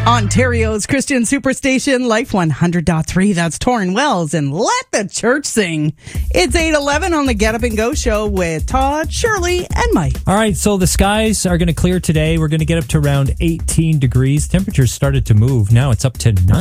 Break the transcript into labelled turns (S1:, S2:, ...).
S1: Ontario's Christian Superstation, Life 100.3. That's Torrin Wells and Let the Church Sing. It's 8:11 on the Get Up and Go show with Todd, Shirley, and Mike.
S2: All right, so the skies are going to clear today. We're going to get up to around 18 degrees. Temperatures started to move. Now it's up to 9.